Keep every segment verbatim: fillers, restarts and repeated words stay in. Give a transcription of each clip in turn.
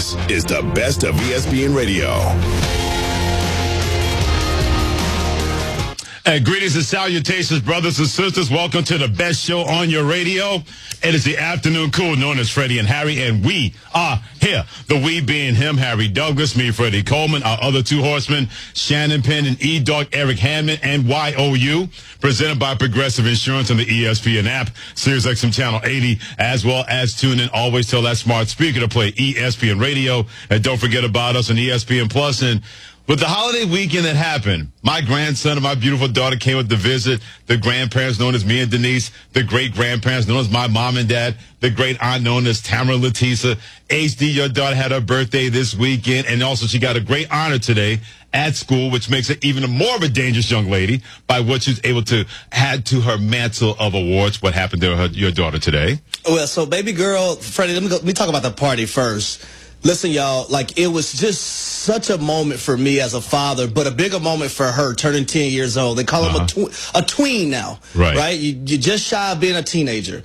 This is the best of E S P N Radio. And greetings and salutations, brothers and sisters. Welcome to the best show on your radio. It is the afternoon cool, known as Freddie and Harry, and we are here. The we being him, Harry Douglas, me, Freddie Coleman, our other two horsemen, Shannon Penn and E-Dog, Eric Hanman, and Y O U, presented by Progressive Insurance on the E S P N app, Sirius X M Channel eighty, as well as tune in. Always tell that smart speaker to play E S P N Radio, and don't forget about us on E S P N Plus. And with the holiday weekend that happened, my grandson and my beautiful daughter came up to visit. The grandparents known as me and Denise, the great-grandparents known as my mom and dad, the great-aunt known as Tamara Latisa. H D, your daughter had her birthday this weekend, and also she got a great honor today at school, which makes her even more of a dangerous young lady by what she's able to add to her mantle of awards. What happened to her, your daughter today? Well, so baby girl, Freddie, let me, go, let me talk about the party first. Listen, y'all, like, it was just such a moment for me as a father, but a bigger moment for her, turning ten years old. They call uh-huh. him a, tw a tween now, right? right? You, you're just shy of being a teenager.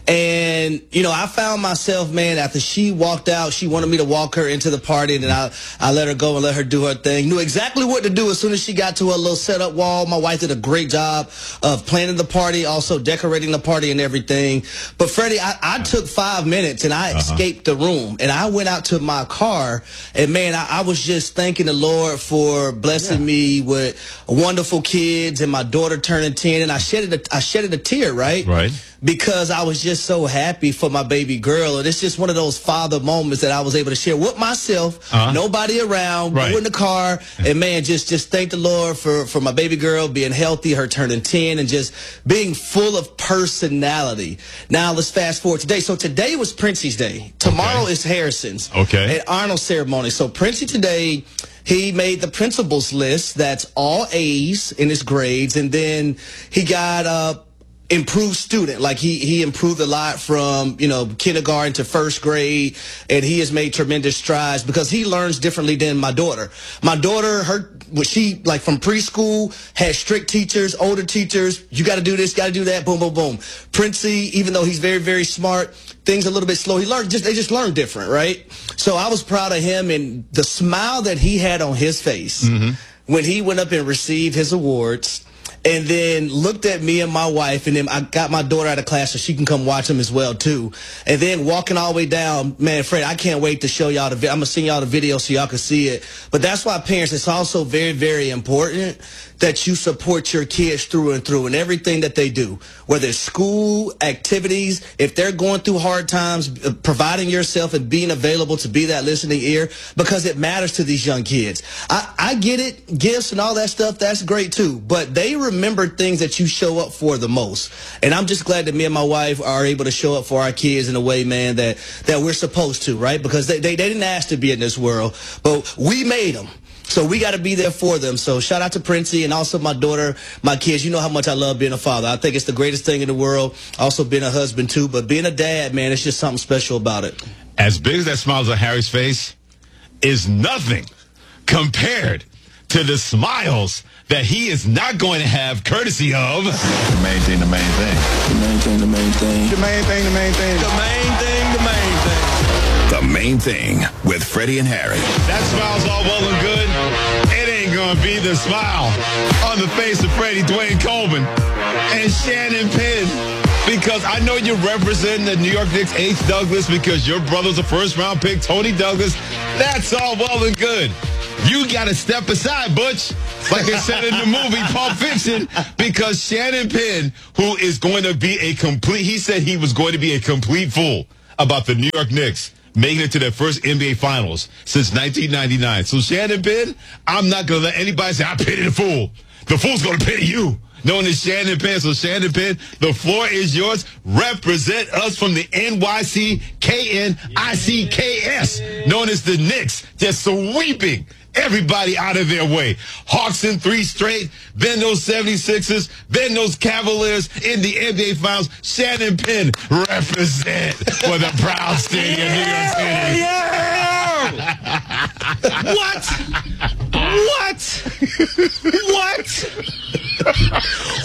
And, you know, I found myself, man, after she walked out, she wanted me to walk her into the party, and then I, I let her go and let her do her thing. Knew exactly what to do as soon as she got to her little setup wall. My wife did a great job of planning the party, also decorating the party and everything. But, Freddie, I, I took five minutes, and I uh-huh. escaped the room, and I went out to my car, and man, I, I was just thanking the Lord for blessing yeah. me with wonderful kids and my daughter turning ten, and I shedded a, I shedded a tear, right? Right. Because I was just so happy for my baby girl, and it's just one of those father moments that I was able to share with myself, uh-huh. nobody around, right. go in the car, and man, just just thank the Lord for for my baby girl being healthy, her turning ten, and just being full of personality. Now let's fast forward today. So today was Princey's Day. Tomorrow okay. is Harrison's. Okay. And Arnold's ceremony. So Princey today, he made the principal's list. That's all A's in his grades, and then he got uh improved student. Like he he improved a lot from, you know, kindergarten to first grade, and he has made tremendous strides because he learns differently than my daughter. My daughter, her when she like from preschool had strict teachers, older teachers. You got to do this, got to do that. Boom, boom, boom. Princey, even though he's very very smart, things a little bit slow. He learned just they just learn different, right? So I was proud of him and the smile that he had on his face mm-hmm. when he went up and received his awards. And then looked at me and my wife, and then I got my daughter out of class so she can come watch them as well, too. And then walking all the way down, man, Fred, I can't wait to show y'all the video. I'm going to send y'all the video so y'all can see it. But that's why, parents, it's also very, very important that you support your kids through and through and everything that they do, whether it's school, activities, if they're going through hard times, providing yourself and being available to be that listening ear, because it matters to these young kids. I, I get it, gifts and all that stuff, that's great too, but they remember things that you show up for the most. And I'm just glad that me and my wife are able to show up for our kids in a way, man, that, that we're supposed to, right? Because they, they, they didn't ask to be in this world, but we made them. So we got to be there for them. So shout out to Princey and also my daughter, my kids. You know how much I love being a father. I think it's the greatest thing in the world. Also being a husband, too. But being a dad, man, it's just something special about it. As big as that smile on Harry's face is nothing compared to the smiles that he is not going to have courtesy of the main thing, the main thing. The main thing, the main thing. The main thing, the main thing. The main thing, the main thing. The Main Thing with Freddie and Harry. That smile's all well and good. It ain't gonna be the smile on the face of Freddie Dwayne Coleman and Shannon Penn, because I know you're representing the New York Knicks, H. Douglas, because your brother's a first-round pick, Tony Douglas. That's all well and good. You got to step aside, Butch, like they said in the movie Pulp Fiction, because Shannon Penn, who is going to be a complete, he said he was going to be a complete fool about the New York Knicks making it to their first N B A Finals since nineteen ninety-nine. So Shannon Penn, I'm not going to let anybody say, I pity the fool. The fool's going to pity you. Known as Shannon Penn. So Shannon Penn, the floor is yours. Represent us from the N Y C K N I C K S, known as the Knicks, just sweeping everybody out of their way. Hawks in three straight, then those seventy-sixers, then those Cavaliers in the N B A Finals. Shannon Penn represent for the proud city of New York City. Yeah! What? What? What?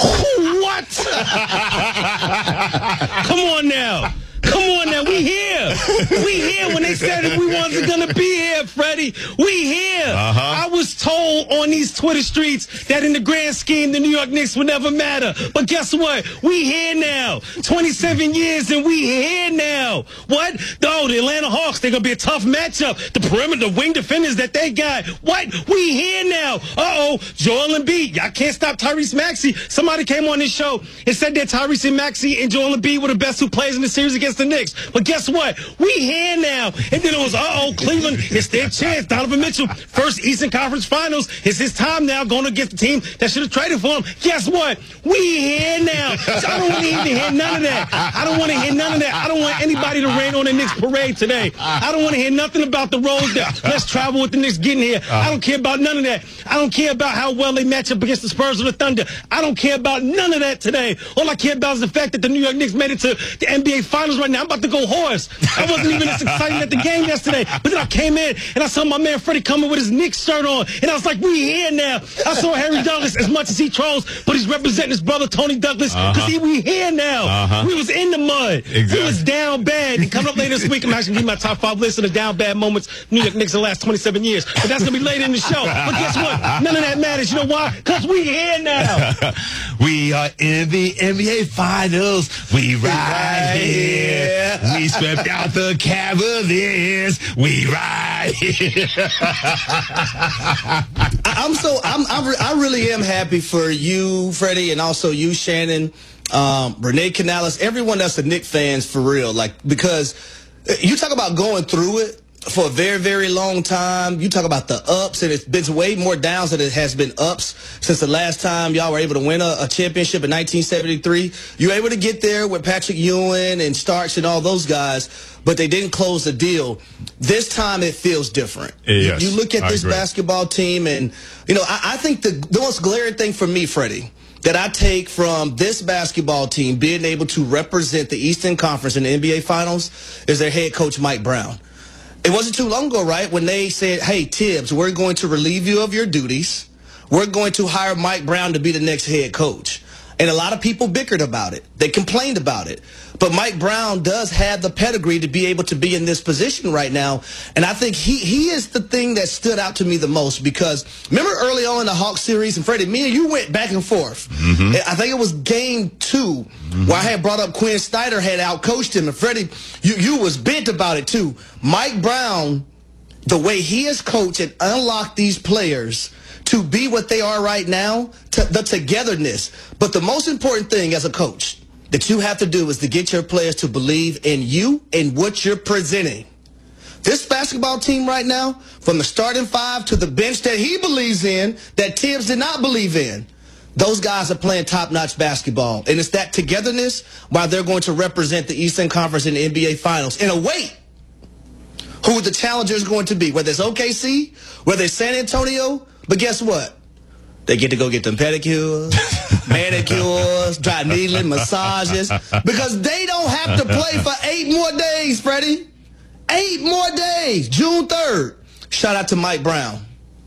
What? Come on now. Come on now. We here. We here when they said that we wasn't going to be here, Freddie. We here. Uh-huh. I was told on these Twitter streets that in the grand scheme, the New York Knicks would never matter. But guess what? We here now. twenty-seven years and we here now. What? Oh, the Atlanta Hawks, they're going to be a tough matchup. The perimeter, the wing defenders that they got. What? We here now. Uh-oh. Joel Embiid. Y'all can't stop Tyrese Maxey. Somebody came on this show and said that Tyrese and Maxey and Joel Embiid were the best two players in the series against the Knicks. But guess what? We here now. And then it was, uh-oh, Cleveland, it's their chance. Donovan Mitchell, first Eastern Conference Finals. It's his time now going against the team that should have traded for him. Guess what? We here now. So I don't want to even hear none of that. I don't want to hear none of that. I don't want anybody to rain on the Knicks parade today. I don't want to hear nothing about the road that let's travel with the Knicks getting here. I don't care about none of that. I don't care about how well they match up against the Spurs or the Thunder. I don't care about none of that today. All I care about is the fact that the New York Knicks made it to the N B A Finals right now. I'm about to go hoarse. I wasn't even this excited at the game yesterday. But then I came in and I saw my man Freddie coming with his Knicks shirt on. And I was like, we here now. I saw Harry Douglas as much as he trolls, but he's representing his brother Tony Douglas because uh-huh. he we here now. Uh-huh. We was in the mud. Exactly. We was down bad. And coming up later this week, I'm actually going to give my top five list of the down bad moments New York Knicks in the last twenty-seven years. But that's going to be later in the show. But guess what? None of that matters. You know why? Because we here now. We are in the N B A Finals. We right here. We swept out the Cavaliers. We right here. I'm so I'm, I'm re- I really am happy for you, Freddie, and also you, Shannon, um, Renee Canales, everyone that's a Knicks fans for real. Like, because you talk about going through it for a very, very long time. You talk about the ups, and it's been way more downs than it has been ups since the last time y'all were able to win a, a championship in nineteen seventy-three. You were able to get there with Patrick Ewing and Starks and all those guys, but they didn't close the deal. This time it feels different. Yes, you look at I this agree. basketball team, and, you know, I, I think the, the most glaring thing for me, Freddie, that I take from this basketball team being able to represent the Eastern Conference in the N B A Finals is their head coach, Mike Brown. It wasn't too long ago, right, when they said, hey, Tibbs, we're going to relieve you of your duties. We're going to hire Mike Brown to be the next head coach. And a lot of people bickered about it. They complained about it. But Mike Brown does have the pedigree to be able to be in this position right now. And I think he, he is the thing that stood out to me the most, because remember early on in the Hawks series, and Freddie, me and you went back and forth. Mm-hmm. I think it was game two mm-hmm. where I had brought up Quinn Snyder had outcoached him. And Freddie, you, you was bent about it too. Mike Brown, the way he has coached and unlocked these players to be what they are right now, to the togetherness. But the most important thing as a coach that you have to do is to get your players to believe in you and what you're presenting. This basketball team right now, from the starting five to the bench that he believes in, that Tibbs did not believe in, those guys are playing top-notch basketball. And it's that togetherness while they're going to represent the Eastern Conference in the N B A Finals. In a way, who the challenger is going to be, whether it's O K C, whether it's San Antonio. But guess what? They get to go get them pedicures, manicures, dry needling, massages, because they don't have to play for eight more days, Freddie. Eight more days. June third. Shout out to Mike Brown.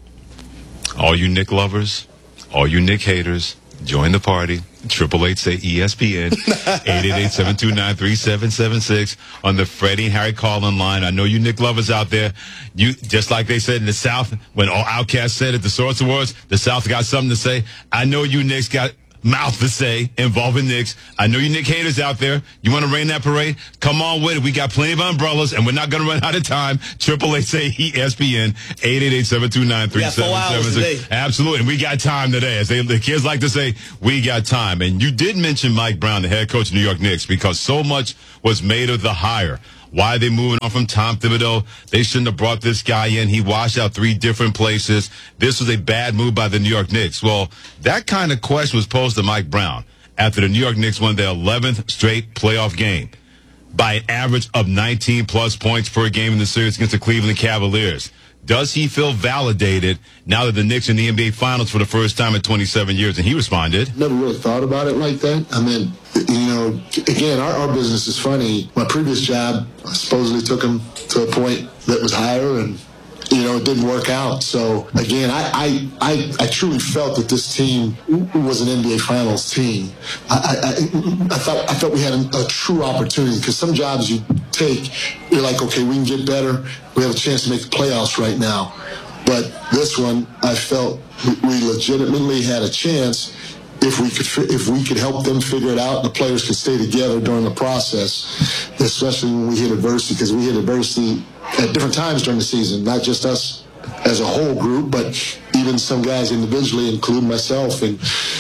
All you Nick lovers, all you Nick haters, join the party. Triple eight say E S P N, eight eight eight, seven two nine, three seven seven six on the Freddie and Harry call-in line. I know you Nick lovers out there. You, just like they said in the South, when all Outcasts said at the Source Awards, the South got something to say. I know you Knicks got mouth to say involving Knicks. I know you Nick haters out there. You want to rain that parade? Come on with it. We got plenty of umbrellas, and we're not going to run out of time. Triple eight say E S P N, eight eight eight, seven two nine, three seven seven six. Absolutely. And we got time today. As they, the kids like to say, we got time. And you did mention Mike Brown, the head coach of New York Knicks, because so much was made of the hire. Why are they moving on from Tom Thibodeau? They shouldn't have brought this guy in. He washed out three different places. This was a bad move by the New York Knicks. Well, that kind of question was posed to Mike Brown after the New York Knicks won their eleventh straight playoff game by an average of nineteen plus points per game in the series against the Cleveland Cavaliers. Does he feel validated now that the Knicks are in the N B A Finals for the first time in twenty-seven years? And he responded, never really thought about it like that. I mean, you know, again, our, our business is funny. My previous job, I supposedly took him to a point that was higher, and you know, it didn't work out. So again, I, I, I, I truly felt that this team was an N B A Finals team. I, I, I thought I thought we had a, a true opportunity, because some jobs you take, you're like, okay, we can get better. We have a chance to make the playoffs right now. But this one, I felt we legitimately had a chance if we could if we could help them figure it out, and the players could stay together during the process, especially when we hit adversity, because we hit adversity at different times during the season, not just us as a whole group, but even some guys individually, including myself. And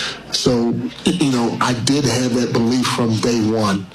so, you know, I did have that belief from day one.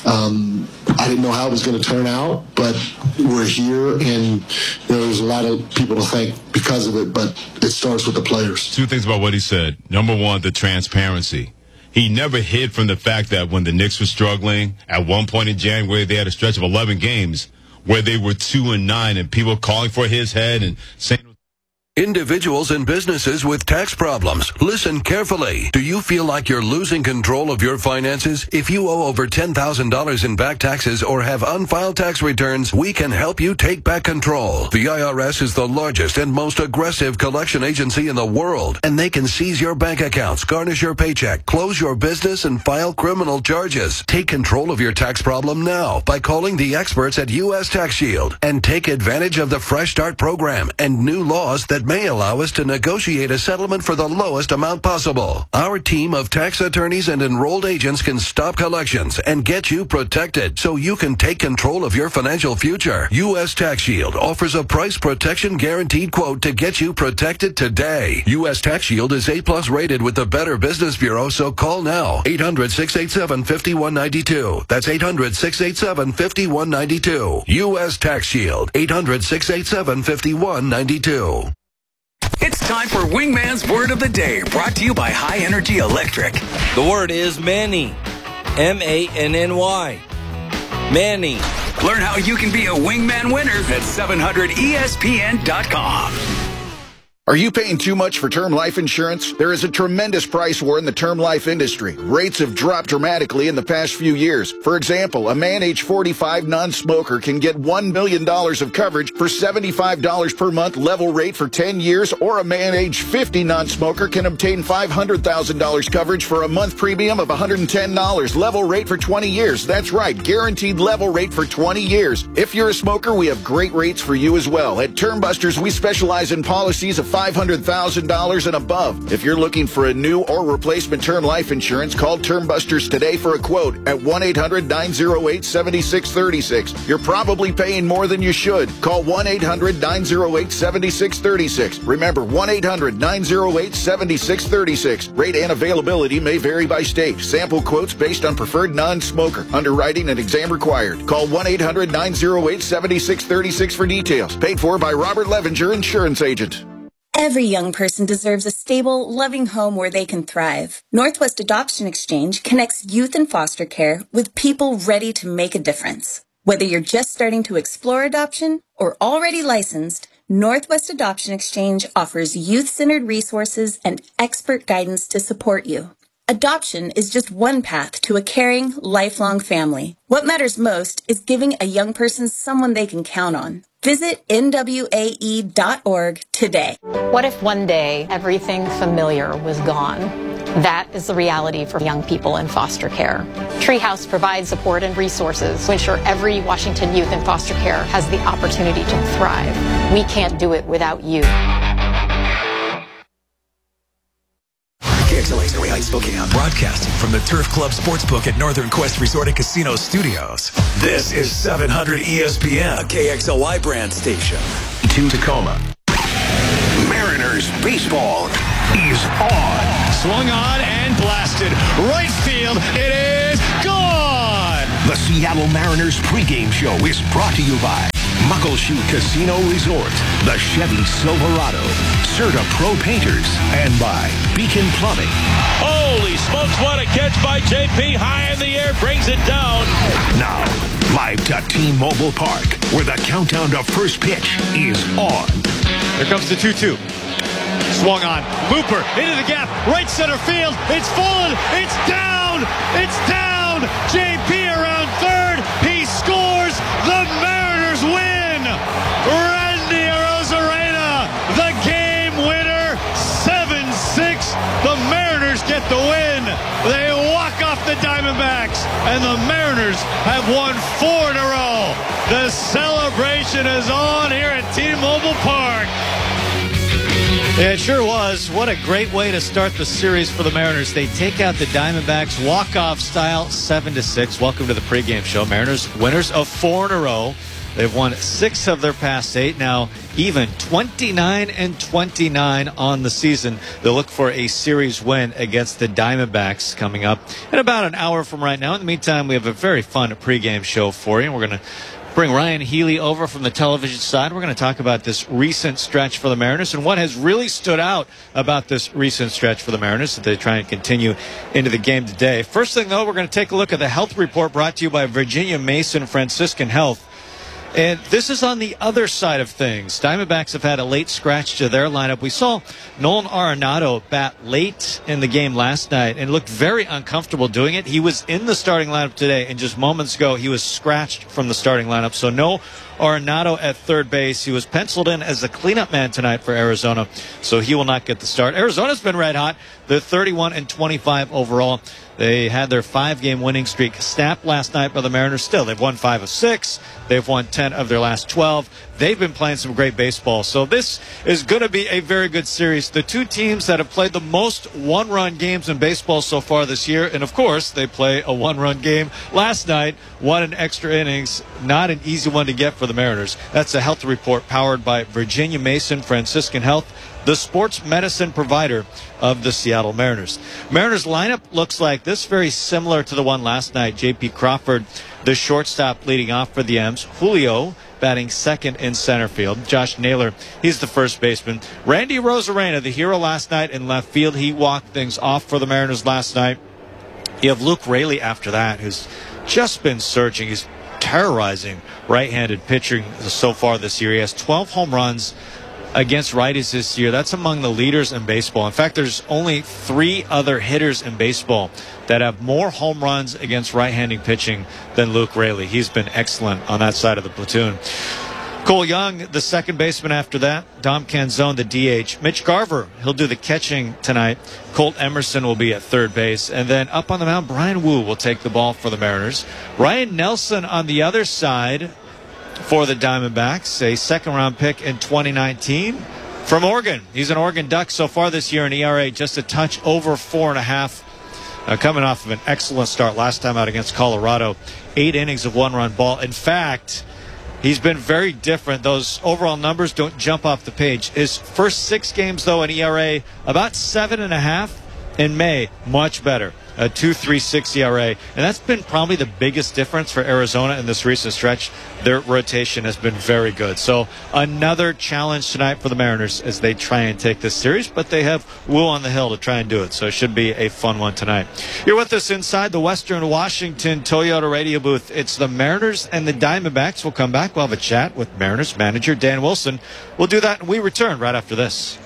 Um, I didn't know how it was going to turn out, but we're here, and you know, there's a lot of people to thank because of it, but it starts with the players. Two things about what he said. Number one, the transparency. He never hid from the fact that when the Knicks were struggling, at one point in January, they had a stretch of eleven games where they were two and nine, and people calling for his head and saying. Individuals and businesses with tax problems, listen carefully. Do you feel like you're losing control of your finances? If you owe over ten thousand dollars in back taxes or have unfiled tax returns, we can help you take back control. The I R S is the largest and most aggressive collection agency in the world, and they can seize your bank accounts, garnish your paycheck, close your business, and file criminal charges. Take control of your tax problem now by calling the experts at U S Tax Shield, and take advantage of the Fresh Start program and new laws that may allow us to negotiate a settlement for the lowest amount possible. Our team of tax attorneys and enrolled agents can stop collections and get you protected so you can take control of your financial future. U S Tax Shield offers a price protection guaranteed quote to get you protected today. U S Tax Shield is A plus rated with the Better Business Bureau, so call now. eight hundred, six eight seven, five one nine two. That's eight hundred, six eight seven, five one nine two. U S Tax Shield. eight hundred, six eight seven, five one nine two. It's time for Wingman's Word of the Day, brought to you by High Energy Electric. The word is Manny. M A N N Y. Manny. Learn how you can be a Wingman winner at seven hundred E S P N dot com. Are you paying too much for term life insurance? There is a tremendous price war in the term life industry. Rates have dropped dramatically in the past few years. For example, a man age forty-five non-smoker can get one million dollars of coverage for seventy-five dollars per month level rate for ten years, or a man age fifty non-smoker can obtain five hundred thousand dollars coverage for a month premium of one hundred ten dollars level rate for twenty years. That's right, guaranteed level rate for twenty years. If you're a smoker, we have great rates for you as well. At Term Busters, we specialize in policies of five hundred thousand dollars and above. If you're looking for a new or replacement term life insurance, call Term Busters today for a quote at one eight hundred, nine oh eight, seven six three six. You're probably paying more than you should. Call one eight hundred, nine oh eight, seven six three six. Remember, one eight hundred, nine oh eight, seven six three six. Rate and availability may vary by state. Sample quotes based on preferred non-smoker. Underwriting and exam required. Call one eight hundred, nine oh eight, seven six three six for details. Paid for by Robert Levinger, insurance agent. Every young person deserves a stable, loving home where they can thrive. Northwest Adoption Exchange connects youth in foster care with people ready to make a difference. Whether you're just starting to explore adoption or already licensed, Northwest Adoption Exchange offers youth-centered resources and expert guidance to support you. Adoption is just one path to a caring, lifelong family. What matters most is giving a young person someone they can count on. Visit N W A E dot org today. What if one day everything familiar was gone? That is the reality for young people in foster care. Treehouse provides support and resources to ensure every Washington youth in foster care has the opportunity to thrive. We can't do it without you. K X L A Story Heights, Spokane, broadcasting from the Turf Club Sportsbook at Northern Quest Resort and Casino Studios. This is seven hundred E S P N, a K X L Y brand station. To Tacoma. Mariners baseball is on. Swung on and blasted. Right field. It is gone. The Seattle Mariners pregame show is brought to you by Muckleshoot Casino Resort, the Chevy Silverado, Serta Pro Painters, and by Beacon Plumbing. Holy smokes, what a catch by J P. High in the air, brings it down. Now, live to T-Mobile Park, where the countdown to first pitch is on. Here comes the two two. Swung on. Looper into the gap. Right center field. It's fallen. It's down. It's down. J P around third. He scores. The Mariners win. Randy Arozarena and the Mariners have won four in a row. The celebration is on here at T-Mobile Park. Yeah, it sure was. What a great way to start the series for the Mariners. They take out the Diamondbacks walk-off style, seven to six. Welcome to the pregame show. Mariners winners of four in a row. They've won six of their past eight. Now even twenty-nine and twenty-nine on the season. They'll look for a series win against the Diamondbacks coming up in about an hour from right now. In the meantime, we have a very fun pregame show for you. We're going to bring Ryan Healy over from the television side. We're going to talk about this recent stretch for the Mariners and what has really stood out about this recent stretch for the Mariners as they try and continue into the game today. First thing, though, we're going to take a look at the health report brought to you by Virginia Mason Franciscan Health. And this is on the other side of things. Diamondbacks have had a late scratch to their lineup. We saw Nolan Arenado bat late in the game last night and looked very uncomfortable doing it. He was in the starting lineup today, and just moments ago he was scratched from the starting lineup. So no Arenado at third base. He was penciled in as a cleanup man tonight for Arizona, so he will not get the start. Arizona's been red hot. They're thirty-one and twenty-five overall. They had their five-game winning streak snapped last night by the Mariners. Still, they've won five of six. They've won ten of their last twelve. They've been playing some great baseball. So this is going to be a very good series. The two teams that have played the most one-run games in baseball so far this year, and of course, they play a one-run game last night, won in extra innings. Not an easy one to get for the Mariners. That's a health report powered by Virginia Mason Franciscan Health, the sports medicine provider of the Seattle Mariners. Mariners lineup looks like this, very similar to the one last night. J P Crawford, the shortstop, leading off for the M's. Julio batting second in center field. Josh Naylor, he's the first baseman. Randy Rosarena, the hero last night in left field. He walked things off for the Mariners last night. You have Luke Raley after that, who's just been surging. He's terrorizing right-handed pitching so far this year. He has twelve home runs against righties this year. That's among the leaders in baseball. In fact, there's only three other hitters in baseball that have more home runs against right-handed pitching than Luke Raley. He's been excellent on that side of the platoon. Cole Young, the second baseman after that. Dom Canzone, the D H. Mitch Garver, he'll do the catching tonight. Colt Emerson will be at third base. And then up on the mound, Brian Wu will take the ball for the Mariners. Ryan Nelson on the other side for the Diamondbacks, a second-round pick in twenty nineteen from Oregon. He's an Oregon Duck so far this year, an E R A just a touch over four and a half. Uh, coming off of an excellent start last time out against Colorado. Eight innings of one-run ball. In fact, he's been very different. Those overall numbers don't jump off the page. His first six games, though, an E R A about seven and a half. In May, much better. A two point three six E R A. And that's been probably the biggest difference for Arizona in this recent stretch. Their rotation has been very good. So another challenge tonight for the Mariners as they try and take this series. But they have Wu on the hill to try and do it. So it should be a fun one tonight. You're with us inside the Western Washington Toyota radio booth. It's the Mariners and the Diamondbacks. We'll come back. We'll have a chat with Mariners manager Dan Wilson. We'll do that, and we return right after this.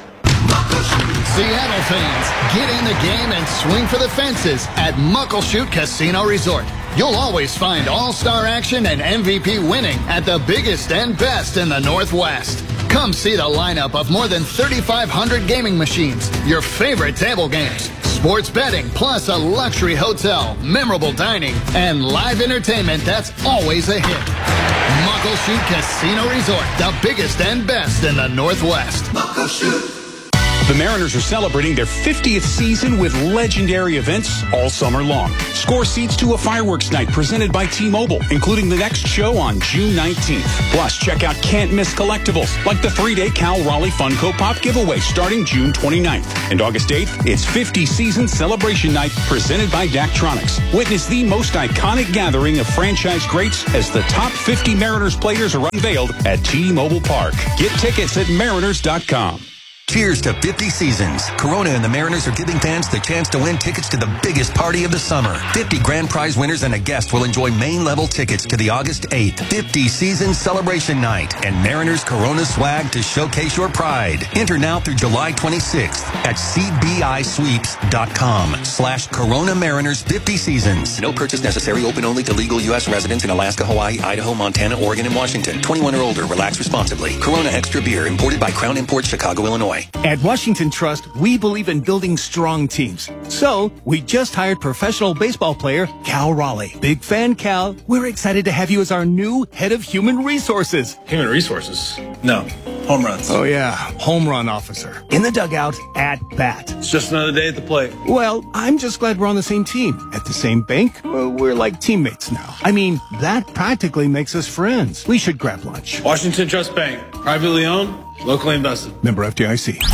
Seattle fans, get in the game and swing for the fences at Muckleshoot Casino Resort. You'll always find all-star action and M V P winning at the biggest and best in the Northwest. Come see the lineup of more than thirty-five hundred gaming machines, your favorite table games, sports betting, plus a luxury hotel, memorable dining, and live entertainment that's always a hit. Muckleshoot Casino Resort, the biggest and best in the Northwest. Muckleshoot. The Mariners are celebrating their fiftieth season with legendary events all summer long. Score seats to a fireworks night presented by T-Mobile, including the next show on June nineteenth. Plus, check out can't-miss collectibles like the three-day Cal Raleigh Funko Pop giveaway starting June twenty-ninth. And August eighth, it's fifty season celebration night presented by Daktronics. Witness the most iconic gathering of franchise greats as the top fifty Mariners players are unveiled at T-Mobile Park. Get tickets at mariners dot com. Cheers to fifty seasons. Corona and the Mariners are giving fans the chance to win tickets to the biggest party of the summer. fifty grand prize winners and a guest will enjoy main-level tickets to the August eighth fifty season celebration night and Mariners Corona swag to showcase your pride. Enter now through July twenty-sixth at cbisweeps.com slash Corona Mariners fifty seasons. No purchase necessary. Open only to legal U S residents in Alaska, Hawaii, Idaho, Montana, Oregon, and Washington. twenty-one or older. Relax responsibly. Corona Extra Beer imported by Crown Imports, Chicago, Illinois. Illinois. At Washington Trust, we believe in building strong teams. So, we just hired professional baseball player Cal Raleigh. Big fan, Cal. We're excited to have you as our new head of human resources. Human resources? No. Home runs. Oh, yeah. Home run officer. In the dugout, at bat. It's just another day at the plate. Well, I'm just glad we're on the same team. At the same bank, we're like teammates now. I mean, that practically makes us friends. We should grab lunch. Washington Trust Bank. Privately owned, locally invested. Member F D I C.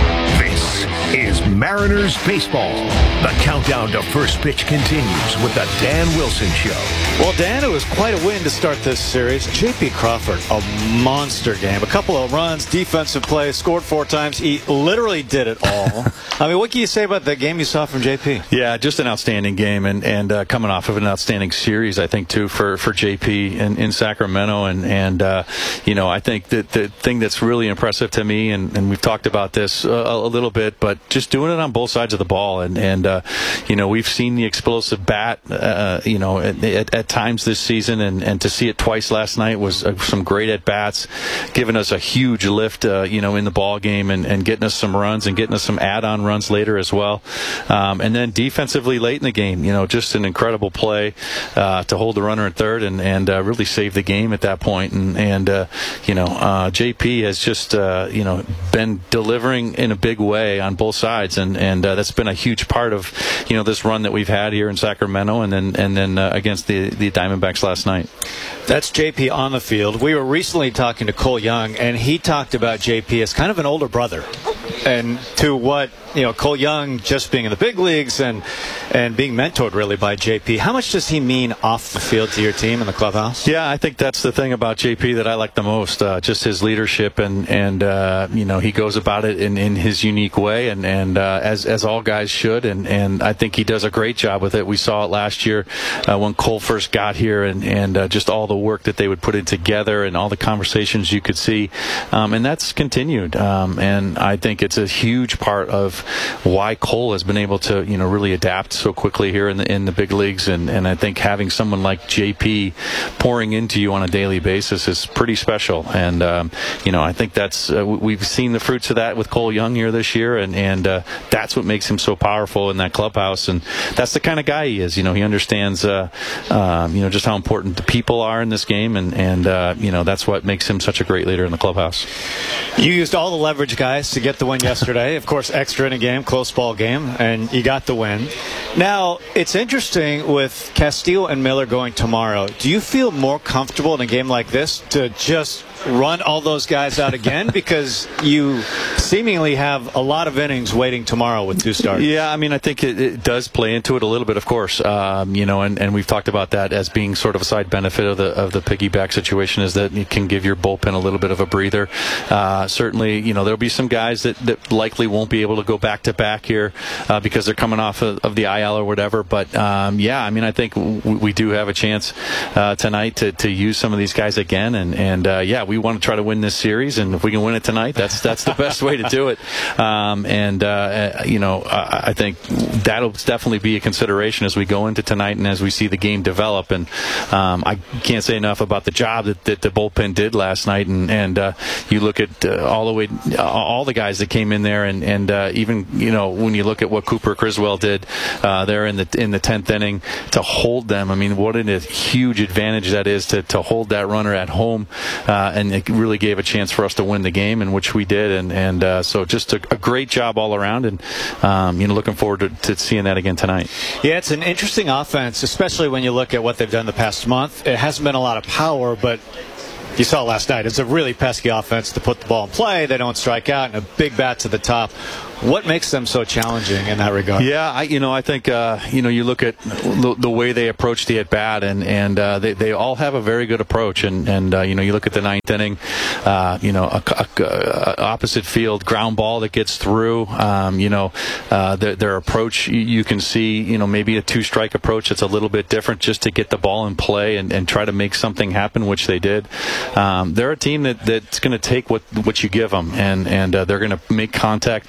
This is Mariners Baseball. The countdown to first pitch continues with the Dan Wilson Show. Well, Dan, it was quite a win to start this series. J P Crawford, a monster game. A couple of runs, defensive play, scored four times. He literally did it all. I mean, what can you say about the game you saw from J P? Yeah, just an outstanding game, and, and uh, coming off of an outstanding series, I think, too, for, for J P in, in Sacramento. And, and uh, you know, I think that the thing that's really impressive to me, and, and we've talked about this uh, a little bit, but just doing it on both sides of the ball. And, and uh, you know, we've seen the explosive bat, uh, you know, at, at, at times this season, and, and to see it twice last night was uh, some great at-bats, giving us a huge lift, uh, you know, in the ball game, and, and getting us some runs and getting us some add-on runs later as well. Um, and then defensively late in the game, you know, just an incredible play uh, to hold the runner at third and, and uh, really save the game at that point. And, and uh, you know, uh, J P has just, uh, you know, been delivering in a big way on both sides, and, and uh, that's been a huge part of, you know, this run that we've had here in Sacramento, and then and then uh, against the, the Diamondbacks last night. That's J P on the field. We were recently talking to Cole Young, and he talked about J P as kind of an older brother. And to what, you know, Cole Young just being in the big leagues and and being mentored really by J P, how much does he mean off the field to your team in the clubhouse? Yeah, I think that's the thing about J P that I like the most, uh, just his leadership, and, and uh, you know, he goes about it in, in his unique way, and, and uh, as as all guys should, and, and I think he does a great job with it. We saw it last year uh, when Cole first got here, and, and uh, just all the work that they would put in together and all the conversations you could see, um, and that's continued, um, and I think it's a huge part of why Cole has been able to, you know, really adapt so quickly here in the in the big leagues, and, and I think having someone like J P pouring into you on a daily basis is pretty special, and um, you know, I think that's uh, we've seen the fruits of that with Cole Young here this year, and and uh, that's what makes him so powerful in that clubhouse, and that's the kind of guy he is. You know, he understands uh, um, you know, just how important the people are in this game, and and uh, you know, that's what makes him such a great leader in the clubhouse. You used all the leverage, guys, to get the win yesterday. Of course, extra in a game, close ball game, and you got the win. Now, it's interesting with Castillo and Miller going tomorrow. Do you feel more comfortable in a game like this to just run all those guys out again, because you seemingly have a lot of innings waiting tomorrow with two starts? Yeah, I mean, I think it, it does play into it a little bit, of course. Um, you know, and, and we've talked about that as being sort of a side benefit of the of the piggyback situation, is that it can give your bullpen a little bit of a breather. Uh, certainly, you know, there'll be some guys that, that likely won't be able to go back to back here uh, because they're coming off of, of the I L or whatever. But um, yeah, I mean, I think w- we do have a chance uh, tonight to, to use some of these guys again, and and uh, yeah, we. We want to try to win this series, and if we can win it tonight, that's that's the best way to do it. Um, and uh, you know, I, I think that'll definitely be a consideration as we go into tonight and as we see the game develop. And um, I can't say enough about the job that, that the bullpen did last night. And and uh, you look at uh, all the way, uh, all the guys that came in there, and and uh, even, you know, when you look at what Cooper Criswell did uh, there in the in the tenth inning to hold them. I mean, what a huge advantage that is to to hold that runner at home. Uh, and it really gave a chance for us to win the game, in which we did, and and uh, so just a, a great job all around, and um, you know, looking forward to, to seeing that again tonight. Yeah, it's an interesting offense, especially when you look at what they've done the past month. It hasn't been a lot of power, but you saw last night, it's a really pesky offense to put the ball in play. They don't strike out, and a big bat to the top. What makes them so challenging in that regard? Yeah, I, you know, I think, uh, you know, you look at the, the way they approach the at-bat, and, and uh, they, they all have a very good approach. And, and uh, you know, you look at the ninth inning, uh, you know, a, a, a opposite field ground ball that gets through. Um, you know, uh, their, their approach, you, you can see, you know, maybe a two-strike approach that's a little bit different, just to get the ball in play and, and try to make something happen, which they did. Um, they're a team that, that's going to take what what you give them, and, and uh, they're going to make contact.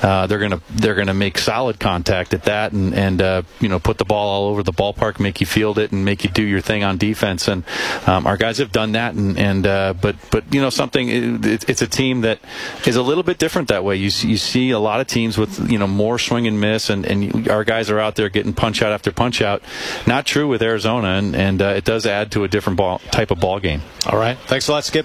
uh, they're gonna they're gonna make solid contact at that, and and uh, you know put the ball all over the ballpark, make you field it, and make you do your thing on defense. And um, our guys have done that. And, and uh, but but you know something, it, it's a team that is a little bit different that way. You you see a lot of teams with you know more swing and miss, and, and our guys are out there getting punch out after punch out. Not true with Arizona, and and uh, it does add to a different ball type of ball game. All right, thanks a lot, Skip.